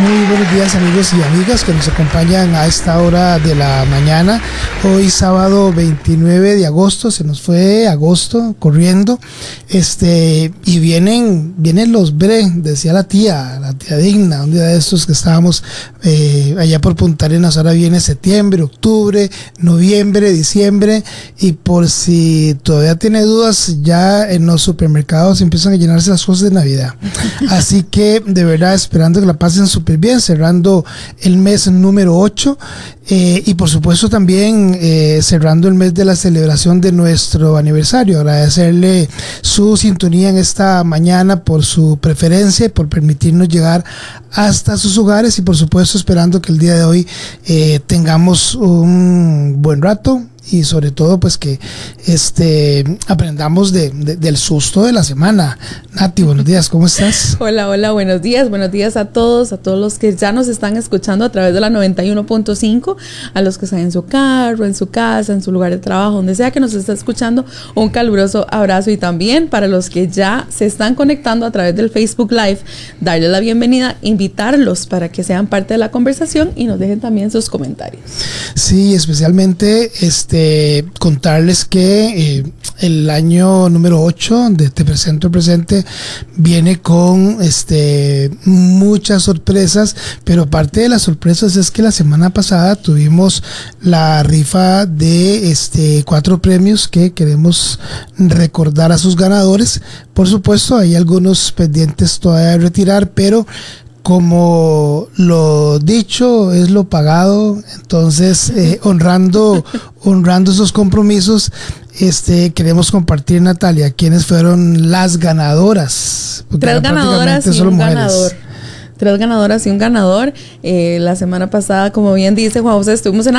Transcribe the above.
Muy buenos días, amigos y amigas que nos acompañan a esta hora de la mañana. Hoy sábado 29 de agosto, se nos fue agosto corriendo. Y vienen los bre, decía la tía Digna, un día de estos que estábamos allá por Punta Arenas. Ahora viene septiembre, octubre, noviembre, diciembre, y por si todavía tiene dudas, ya en los supermercados empiezan a llenarse las cosas de Navidad. Así que de verdad esperando que la pasen súper bien, cerrando el mes número 8 y por supuesto también cerrando el mes de la celebración de nuestro aniversario. Agradecerle su sintonía en esta mañana, por su preferencia, por permitirnos llegar hasta sus hogares y por supuesto esperando que el día de hoy tengamos un buen rato y sobre todo pues que aprendamos del susto de la semana. Nati, buenos días, ¿cómo estás? Hola, buenos días a todos los que ya nos están escuchando a través de la 91.5, a los que están en su carro, en su casa, en su lugar de trabajo, donde sea que nos esté escuchando, un caluroso abrazo. Y también para los que ya se están conectando a través del Facebook Live, darles la bienvenida, invitarlos para que sean parte de la conversación y nos dejen también sus comentarios. Sí, especialmente contarles que el año número 8 de Te Presento el Presente viene con muchas sorpresas, pero parte de las sorpresas es que la semana pasada tuvimos la rifa de 4 premios que queremos recordar a sus ganadores. Por supuesto, hay algunos pendientes todavía de retirar, pero como lo dicho es lo pagado, entonces honrando esos compromisos, queremos compartir, Natalia, quiénes fueron las ganadoras. 3 ganadoras y un ganador. 3 ganadoras y un ganador. La semana pasada, como bien dice Juan José, estuvimos en